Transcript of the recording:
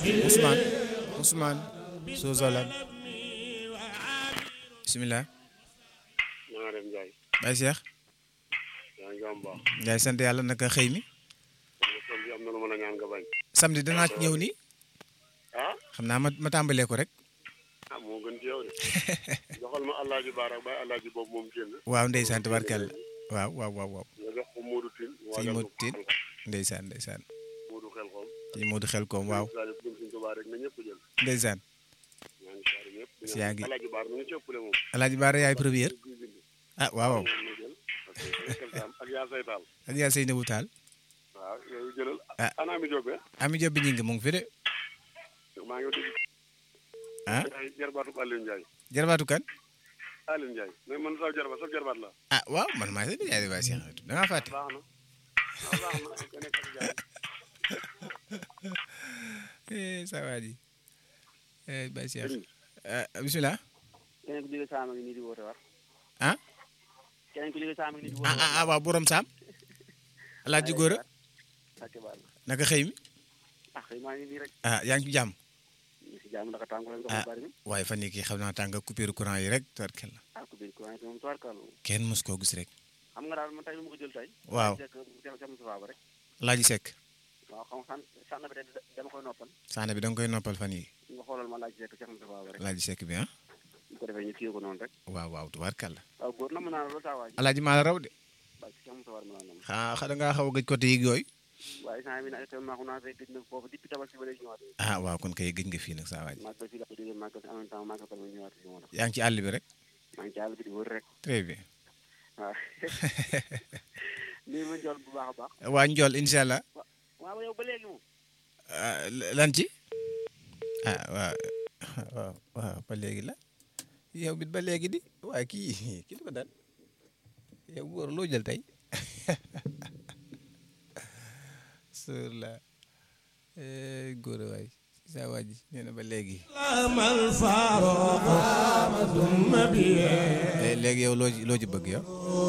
Ousmane Ousmane Sozolan bisimilah. na nga def Ndiaye. Baye Cheikh. yaa ngi am baax. Ndiaye sant yàlla naka xëy mi. am na lu mën a ñaan nga bañ. samedi danaa ci ñëw nii. ah. xam naa ma tàmbalee ko rek. ah moo gën ci yow de. joxal ma Alaaji Baara ak Baye Alaaji boobu moom génn. waaw ndeysaan tabarkalla waaw waaw waaw waaw. nga jox ko Modou Tine. sëñ Modou Tine ndeysaan ndeysaan. Modou xel koom. sëñ Modou xel koom waaw. Salif Gëm Sëñ Tuubaa rek na ñëpp jël. ndeysaan. ñaa ngi saari ñëpp. si yaa ngi Alaaji Baara mi ngi ci ëppale moom. Alaaji Baara yaay première. ah waaw waaw. ak yaa say taal. ak yaa say nëbu taal. waaw yooyu jëlal. ah ana Ami Diop Ami Diop bi ñu ngi mu ngi fi de. maa ngi dégg. ah jarbaatu Aliou Ndiaye. jarbaatu kan. Aliou Ndiaye mais man sa jarbaat la. ah waaw man maa ngi leen di Baye Cheikh da ngaa fàtte. baax na baax na ku nekk ak jaay. saa waa ji Baye Cheikh bisimilah. keneen ku jóge Saam ak nii di woote war. ah. keneen ku jóge Saam ak nii di woote war. waaw borom Saam. Alaaji Góora. naka xëy mi. ah xëy maa ngi nii rek. ah yaa ngi ci jàmm. ñu si jàmm naka tàng rek. ah waaye fan yii kii xam naa tàng coupure courant yi rek tubarkalla. ah coupure courant yi moom tubarkalla. kenn mës koo gis rek. xam nga daal man tey lu ma ko jël tey. waaw rek. Alaaji Seck. waaw xam nga sànn bi de dama koy noppal. sànn bi da nga koy noppal fan yii. nga xoolal ma Alaaji Seck Cheikh Moustapha rek. Alaaji Seck bi ah. bu ko defee ñu kii ko noonu rek. waaw waaw tubarkalla. waaw góor na mën naa la loolu saa waay. Alaaji maa la raw de. waaw Cheikh Moustapha mën naa la. ah da ngaa xaw a gëj côté yi yooyu. waaye saa yi nag actuellement xam naa fay gëj na foofu depuis tabaski ba léegi ñëwaat. ah waaw kon kay gëj nga fii nag saa waay. màggal fii la ko jógee màggal en même temps màggal ko ñëwaat si moo tax. yaa ngi ci àll bi rek. maa ngi ci àll bi di wër rek. très bien. waaw. nii ma njool bu baax a baax. waa njool incha allah. waaw yow ba léegi moom. lan ci. ah waaw waaw ba léegi la. yow bit ba léegi di waaye kii lu ko dal yow góor loo jël tey. sur la góor waay saa waa ji nee na ba léegi. léegi yow loo ci bëgg yow.